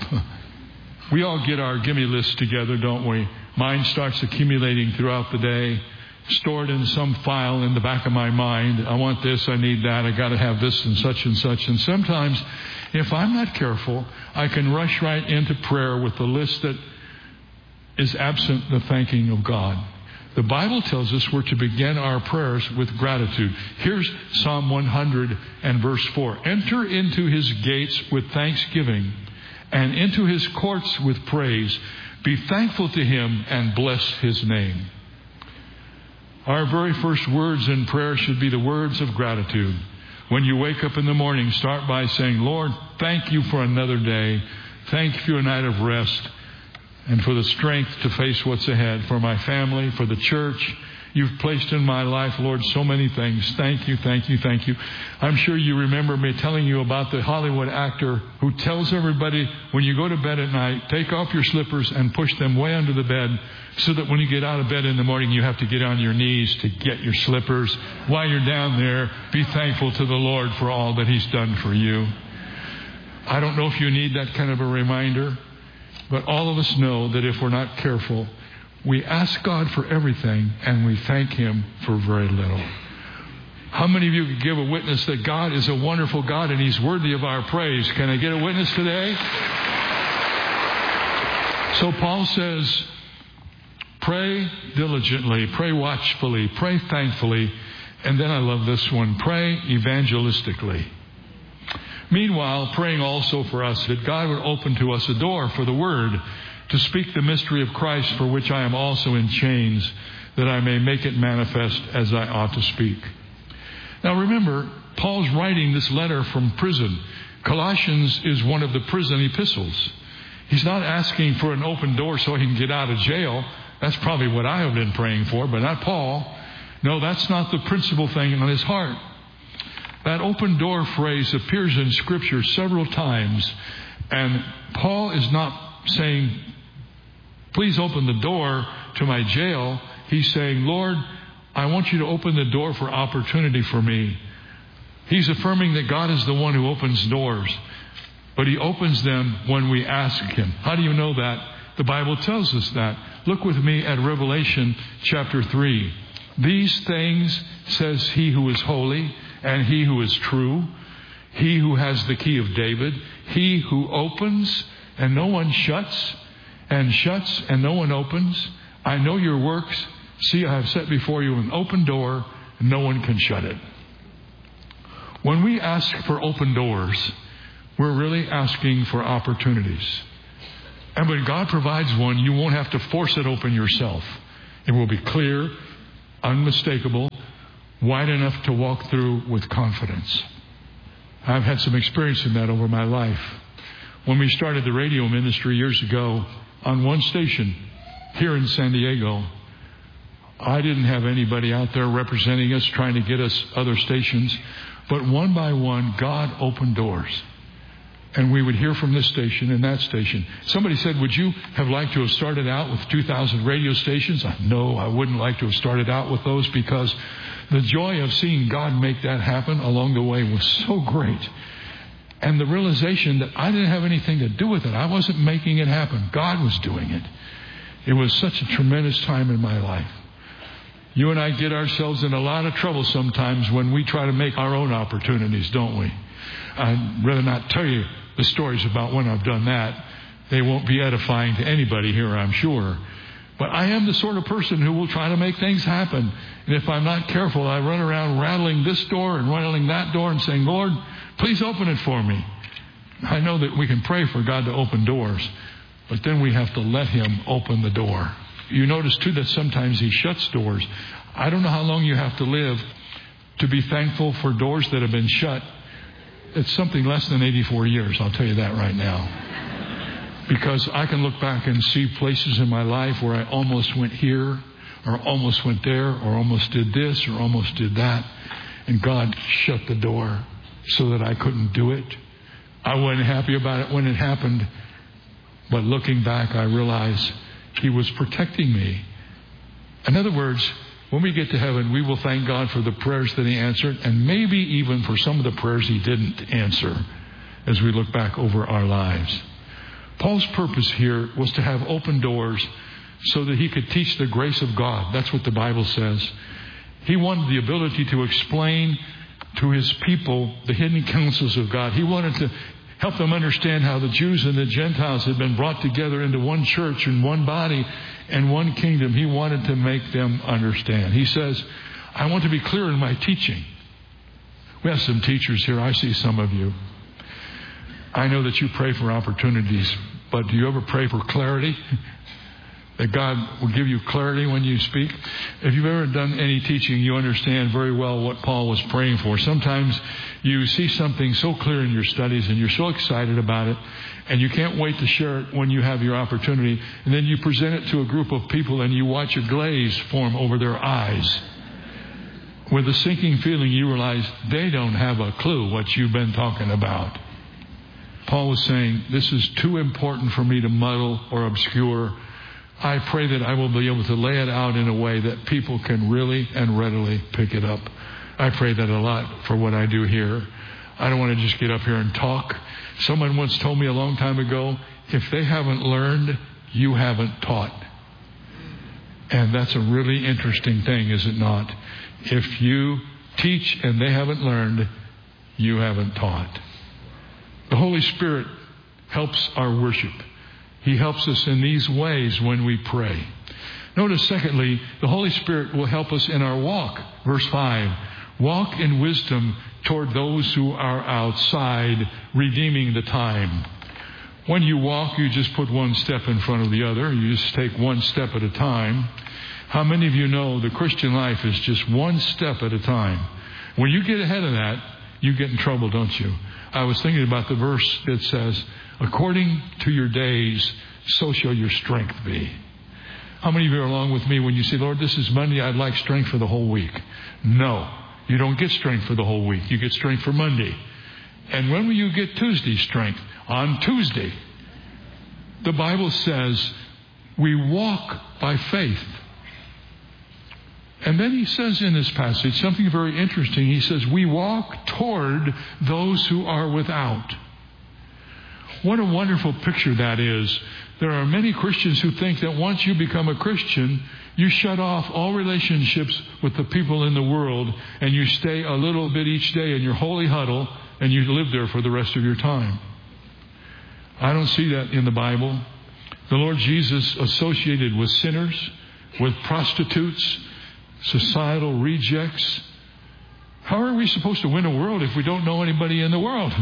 We all get our gimme list together, don't we? Mine starts accumulating throughout the day, stored in some file in the back of my mind. I want this, I need that, I got to have this and such and such. And sometimes, if I'm not careful, I can rush right into prayer with the list that is absent the thanking of God. The Bible tells us we're to begin our prayers with gratitude. Here's Psalm 100 and verse 4. Enter into his gates with thanksgiving and into his courts with praise. Be thankful to him and bless his name. Our very first words in prayer should be the words of gratitude. When you wake up in the morning, start by saying, Lord, thank you for another day. Thank you for a night of rest and for the strength to face what's ahead, for my family, for the church. You've placed in my life, Lord, so many things. Thank you, thank you, thank you. I'm sure you remember me telling you about the Hollywood actor who tells everybody when you go to bed at night, take off your slippers and push them way under the bed so that when you get out of bed in the morning, you have to get on your knees to get your slippers. While you're down there, be thankful to the Lord for all that he's done for you. I don't know if you need that kind of a reminder, but all of us know that if we're not careful, we ask God for everything and we thank him for very little. How many of you could give a witness that God is a wonderful God and he's worthy of our praise? Can I get a witness today? So Paul says, pray diligently, pray watchfully, pray thankfully, and then I love this one, pray evangelistically. Meanwhile, praying also for us that God would open to us a door for the Word to speak the mystery of Christ, for which I am also in chains, that I may make it manifest as I ought to speak. Now remember, Paul's writing this letter from prison. Colossians is one of the prison epistles. He's not asking for an open door so he can get out of jail. That's probably what I have been praying for, but not Paul. No, that's not the principal thing on his heart. That open door phrase appears in Scripture several times, and Paul is not saying, please open the door to my jail. He's saying, Lord, I want you to open the door for opportunity for me. He's affirming that God is the one who opens doors, but he opens them when we ask him. How do you know that? The Bible tells us that. Look with me at Revelation chapter 3. These things says he who is holy and he who is true, He who has the key of David, he who opens and no one shuts, and shuts and no one opens. I know your works. See, I have set before you an open door, and no one can shut it. When we ask for open doors, we're really asking for opportunities. And when God provides one, you won't have to force it open yourself. It will be clear, unmistakable, wide enough to walk through with confidence. I've had some experience in that over my life. When we started the radio ministry years ago, on one station here in San Diego, I didn't have anybody out there representing us, trying to get us other stations. But one by one, God opened doors. And we would hear from this station and that station. Somebody said, would you have liked to have started out with 2,000 radio stations? No, I wouldn't like to have started out with those, because the joy of seeing God make that happen along the way was so great. And the realization that I didn't have anything to do with it. I wasn't making it happen. God was doing it. It was such a tremendous time in my life. You and I get ourselves in a lot of trouble sometimes when we try to make our own opportunities, don't we? I'd rather not tell you the stories about when I've done that. They won't be edifying to anybody here, I'm sure. But I am the sort of person who will try to make things happen. And if I'm not careful, I run around rattling this door and rattling that door and saying, Lord, please open it for me. I know that we can pray for God to open doors, but then we have to let Him open the door. You notice, too, that sometimes He shuts doors. I don't know how long you have to live to be thankful for doors that have been shut. It's something less than 84 years, I'll tell you that right now. Because I can look back and see places in my life where I almost went here, or almost went there, or almost did this, or almost did that. And God shut the door so that I couldn't do it. I wasn't happy about it when it happened. But looking back, I realized He was protecting me. In other words, when we get to heaven, we will thank God for the prayers that He answered, and maybe even for some of the prayers He didn't answer as we look back over our lives. Paul's purpose here was to have open doors so that he could teach the grace of God. That's what the Bible says. He wanted the ability to explain to his people the hidden counsels of God. He wanted to help them understand how the Jews and the Gentiles had been brought together into one church and one body and one kingdom. He wanted to make them understand. He says, I want to be clear in my teaching. We have some teachers here. I see some of you. I know that you pray for opportunities, but do you ever pray for clarity? That God will give you clarity when you speak? If you've ever done any teaching, you understand very well what Paul was praying for. Sometimes you see something so clear in your studies and you're so excited about it, and you can't wait to share it when you have your opportunity. And then you present it to a group of people and you watch a glaze form over their eyes. With a sinking feeling, you realize they don't have a clue what you've been talking about. Paul was saying, this is too important for me to muddle or obscure. I pray that I will be able to lay it out in a way that people can really and readily pick it up. I pray that a lot for what I do here. I don't want to just get up here and talk. Someone once told me a long time ago, if they haven't learned, you haven't taught. And that's a really interesting thing, is it not? If you teach and they haven't learned, you haven't taught. The Holy Spirit helps our worship. He helps us in these ways when we pray. Notice, secondly, the Holy Spirit will help us in our walk. Verse 5, walk in wisdom toward those who are outside, redeeming the time. When you walk, you just put one step in front of the other. You just take one step at a time. How many of you know the Christian life is just one step at a time? When you get ahead of that, you get in trouble, don't you? I was thinking about the verse that says, according to your days, so shall your strength be. How many of you are along with me when you say, Lord, this is Monday, I'd like strength for the whole week? No, you don't get strength for the whole week. You get strength for Monday. And when will you get Tuesday strength? On Tuesday. The Bible says we walk by faith. And then he says in this passage something very interesting. He says, we walk toward those who are without. What a wonderful picture that is. There are many Christians who think that once you become a Christian, you shut off all relationships with the people in the world, and you stay a little bit each day in your holy huddle and you live there for the rest of your time. I don't see that in the Bible. The Lord Jesus associated with sinners, with prostitutes, societal rejects. How are we supposed to win a world if we don't know anybody in the world?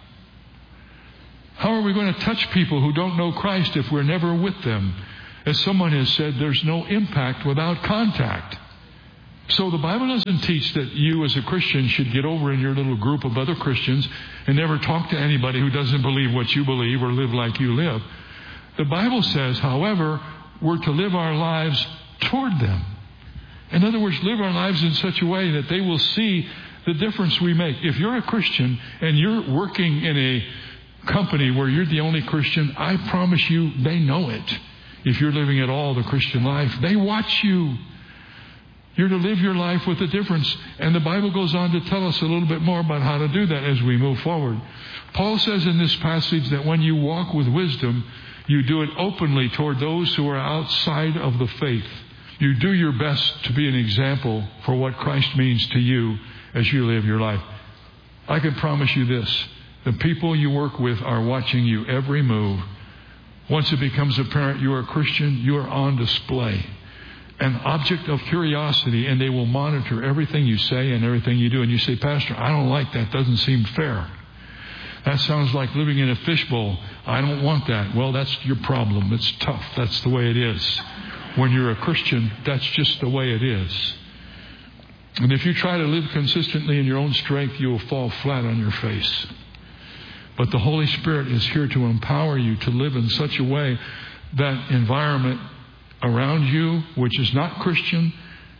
How are we going to touch people who don't know Christ if we're never with them? As someone has said, there's no impact without contact. So the Bible doesn't teach that you as a Christian should get over in your little group of other Christians and never talk to anybody who doesn't believe what you believe or live like you live. The Bible says, however, we're to live our lives toward them. In other words, live our lives in such a way that they will see the difference we make. If you're a Christian and you're working in a company where you're the only Christian, I promise you they know it. If you're living at all the Christian life, they watch you. You're to live your life with a difference. And the Bible goes on to tell us a little bit more about how to do that as we move forward. Paul says in this passage that when you walk with wisdom, you do it openly toward those who are outside of the faith. You do your best to be an example for what Christ means to you as you live your life. I can promise you this. The people you work with are watching you every move. Once it becomes apparent you are a Christian, you are on display. An object of curiosity, and they will monitor everything you say and everything you do. And you say, Pastor, I don't like that. Doesn't seem fair. That sounds like living in a fishbowl. I don't want that. Well, that's your problem. It's tough. That's the way it is. When you're a Christian, that's just the way it is. And if you try to live consistently in your own strength, you will fall flat on your face. But the Holy Spirit is here to empower you to live in such a way that environment around you, which is not Christian,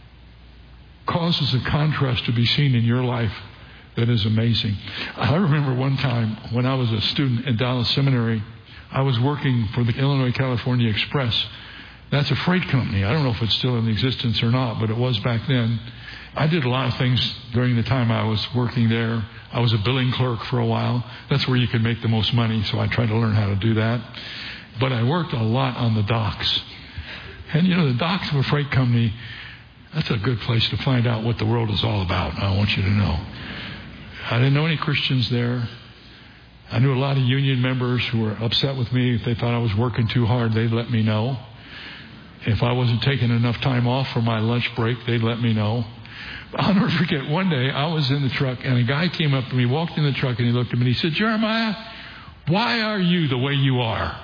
causes a contrast to be seen in your life that is amazing. I remember one time when I was a student in Dallas Seminary, I was working for the Illinois-California Express. That's a freight company. I don't know if it's still in existence or not, but it was back then. I did a lot of things during the time I was working there. I was a billing clerk for a while. That's where you could make the most money, so I tried to learn how to do that. But I worked a lot on the docks. And, the docks of a freight company, that's a good place to find out what the world is all about. I want you to know. I didn't know any Christians there. I knew a lot of union members who were upset with me. If they thought I was working too hard, they'd let me know. If I wasn't taking enough time off for my lunch break, they'd let me know. I'll never forget, one day I was in the truck and a guy came up to me, walked in the truck, and he looked at me and he said, Jeremiah, why are you the way you are?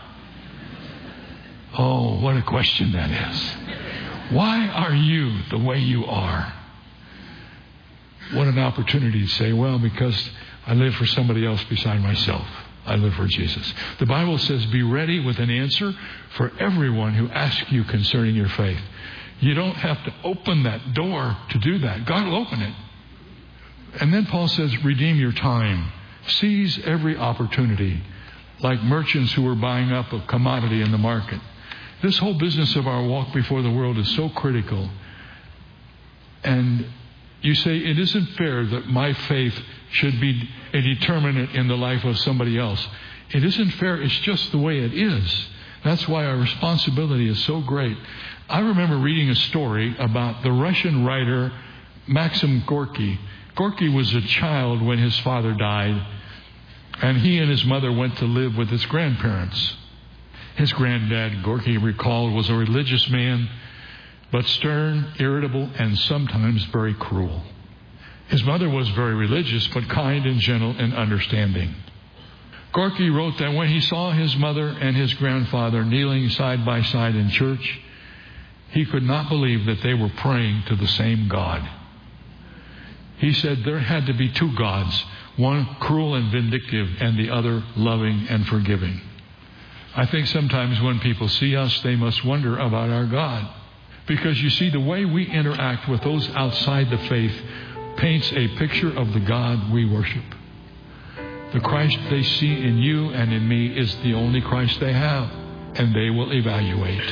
Oh, what a question that is. Why are you the way you are? What an opportunity to say, well, because I live for somebody else beside myself. I live for Jesus. The Bible says, be ready with an answer for everyone who asks you concerning your faith. You don't have to open that door to do that. God will open it. And then Paul says, redeem your time. Seize every opportunity, like merchants who are buying up a commodity in the market. This whole business of our walk before the world is so critical. And you say, it isn't fair that my faith should be a determinant in the life of somebody else. It isn't fair. It's just the way it is. That's why our responsibility is so great. I remember reading a story about the Russian writer Maxim Gorky. Gorky was a child when his father died, and he and his mother went to live with his grandparents. His granddad, Gorky recalled, was a religious man, but stern, irritable, and sometimes very cruel. His mother was very religious, but kind and gentle and understanding. Gorky wrote that when he saw his mother and his grandfather kneeling side by side in church, he could not believe that they were praying to the same God. He said there had to be two gods, one cruel and vindictive and the other loving and forgiving. I think sometimes when people see us, they must wonder about our God. Because you see, the way we interact with those outside the faith paints a picture of the God we worship. The Christ they see in you and in me is the only Christ they have, and they will evaluate.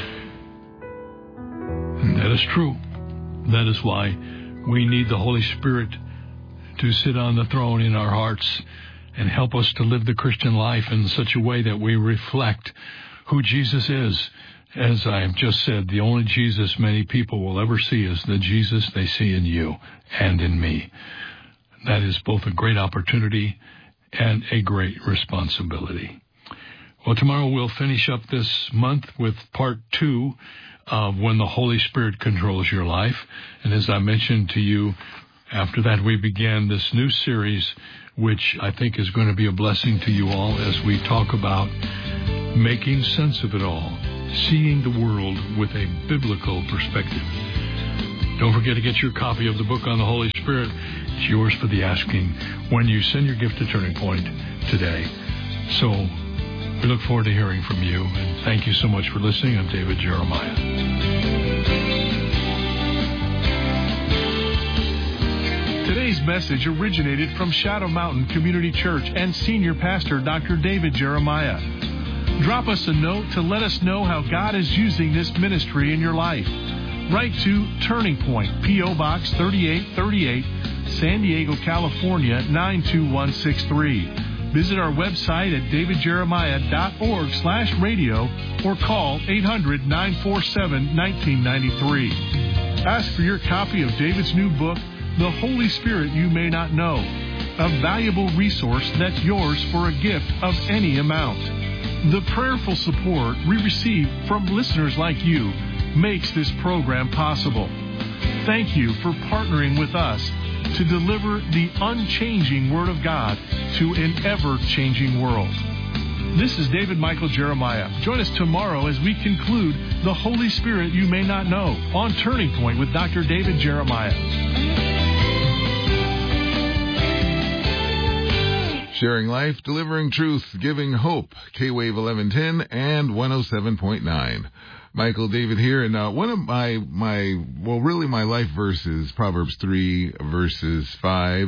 And that is true. That is why we need the Holy Spirit to sit on the throne in our hearts and help us to live the Christian life in such a way that we reflect who Jesus is. As I have just said, the only Jesus many people will ever see is the Jesus they see in you and in me. That is both a great opportunity and a great responsibility. Well, tomorrow we'll finish up this month with part 2 of When the Holy Spirit Controls Your Life. And as I mentioned to you, after that we began this new series, which I think is going to be a blessing to you all as we talk about making sense of it all, seeing the world with a biblical perspective. Don't forget to get your copy of the book on the Holy Spirit. It's yours for the asking when you send your gift to Turning Point today. So we look forward to hearing from you, and thank you so much for listening. I'm David Jeremiah. Today's message originated from Shadow Mountain Community Church and Senior Pastor Dr. David Jeremiah. Drop us a note to let us know how God is using this ministry in your life. Write to Turning Point, P.O. Box 3838, San Diego, California, 92163. Visit our website at davidjeremiah.org/radio or call 800-947-1993. Ask for your copy of David's new book, The Holy Spirit You May Not Know, a valuable resource that's yours for a gift of any amount. The prayerful support we receive from listeners like you makes this program possible. Thank you for partnering with us to deliver the unchanging Word of God to an ever-changing world. This is David Michael Jeremiah. Join us tomorrow as we conclude The Holy Spirit You May Not Know on Turning Point with Dr. David Jeremiah. Sharing life, delivering truth, giving hope. K-Wave 1110 and 107.9. Michael David here, and one of my life verses, Proverbs 3 verses 5,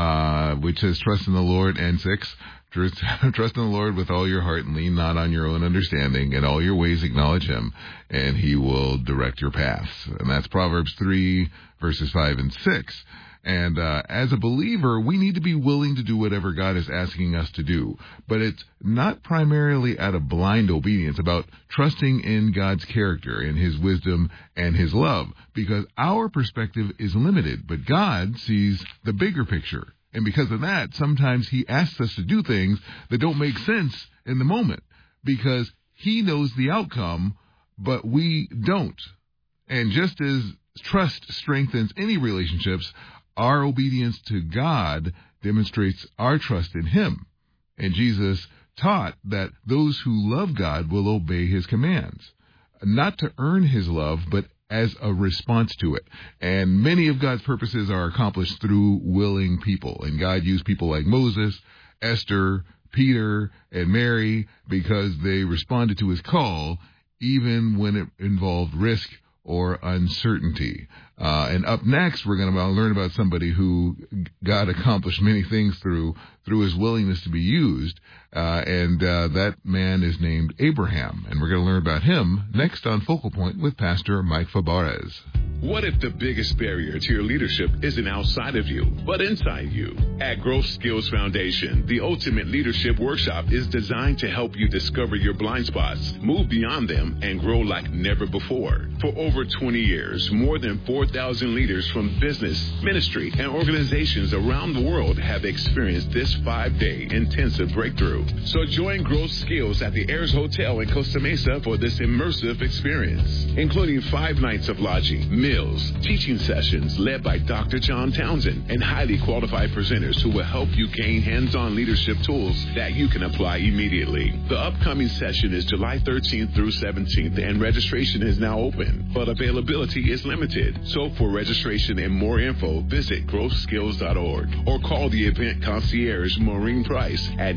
which says, trust in the Lord, and 6, trust in the Lord with all your heart and lean not on your own understanding. In all your ways acknowledge him, and he will direct your paths. And that's Proverbs 3 verses 5 and 6. And as a believer, we need to be willing to do whatever God is asking us to do. But it's not primarily out of blind obedience, about trusting in God's character, in his wisdom, and his love. Because our perspective is limited, but God sees the bigger picture. And because of that, sometimes he asks us to do things that don't make sense in the moment. Because he knows the outcome, but we don't. And just as trust strengthens any relationships, our obedience to God demonstrates our trust in him. And Jesus taught that those who love God will obey his commands, not to earn his love, but as a response to it. And many of God's purposes are accomplished through willing people. And God used people like Moses, Esther, Peter, and Mary because they responded to his call, even when it involved risk or uncertainty. And up next, we're going to learn about somebody who God accomplished many things through his willingness to be used. And that man is named Abraham. And we're going to learn about him next on Focal Point with Pastor Mike Fabarez. What if the biggest barrier to your leadership isn't outside of you, but inside you? At Growth Skills Foundation, the Ultimate Leadership Workshop is designed to help you discover your blind spots, move beyond them, and grow like never before. For over 20 years, more than 4,000 leaders from business, ministry, and organizations around the world have experienced this 5-day intensive breakthrough. So join Growth Skills at the Ayers Hotel in Costa Mesa for this immersive experience, including 5 nights of lodging, meals, teaching sessions led by Dr. John Townsend, and highly qualified presenters who will help you gain hands-on leadership tools that you can apply immediately. The upcoming session is July 13th through 17th, and registration is now open, but availability is limited. So for registration and more info, visit growthskills.org or call the event concierge Maureen Price at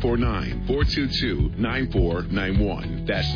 949-422-9491. That's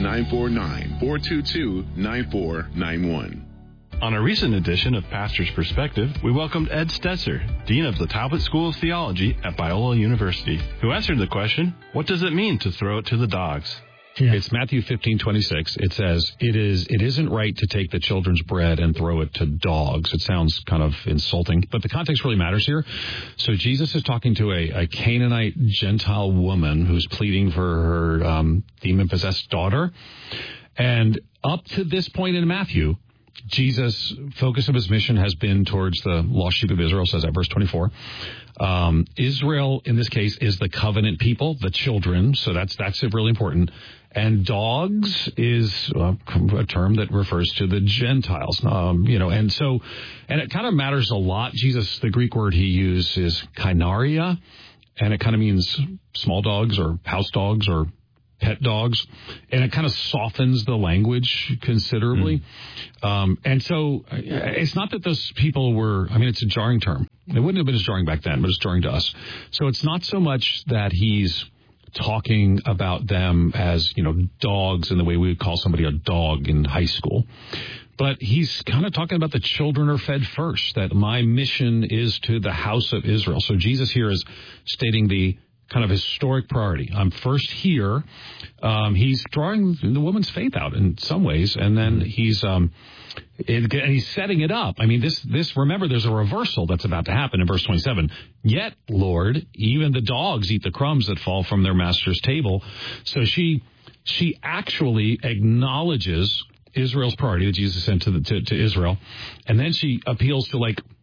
949-422-9491. On a recent edition of Pastor's Perspective, we welcomed Ed Stetzer, Dean of the Talbot School of Theology at Biola University, who answered the question, what does it mean to throw it to the dogs? Yeah. It's Matthew 15:26. It says, it isn't right to take the children's bread and throw it to dogs. It sounds kind of insulting, but the context really matters here. So Jesus is talking to a Canaanite Gentile woman who's pleading for her demon-possessed daughter. And up to this point in Matthew, Jesus' focus of his mission has been towards the lost sheep of Israel, says that verse 24. Israel, in this case, is the covenant people, the children, so that's really important. And dogs is a term that refers to the Gentiles, and it kind of matters a lot. Jesus, the Greek word he used is kainaria, and it kind of means small dogs or house dogs or pet dogs, and it kind of softens the language considerably. And so it's not that those people it's a jarring term. It wouldn't have been as jarring back then, but it's jarring to us. So it's not so much that he's talking about them as, dogs in the way we would call somebody a dog in high school. But he's kind of talking about the children are fed first, that my mission is to the house of Israel. So Jesus here is stating the kind of historic priority. I'm first here. He's drawing the woman's faith out in some ways, and then he's setting it up. I mean, this. Remember, there's a reversal that's about to happen in verse 27. Yet, Lord, even the dogs eat the crumbs that fall from their master's table. So she actually acknowledges Israel's priority that Jesus sent to Israel, and then she appeals to